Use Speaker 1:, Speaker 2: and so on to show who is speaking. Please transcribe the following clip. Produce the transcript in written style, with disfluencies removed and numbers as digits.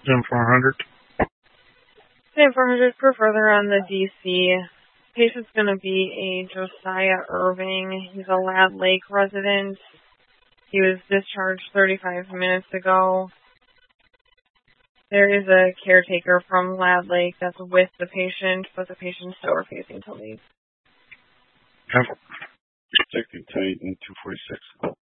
Speaker 1: Jim 400.
Speaker 2: Jim 400 for further on the DC. Patient's going to be a Josiah Irving. He's a Lad Lake resident. He was discharged 35 minutes ago. There is a caretaker from Lad Lake that's with the patient, but the patient's still refusing to leave.
Speaker 1: Detective Titan 246.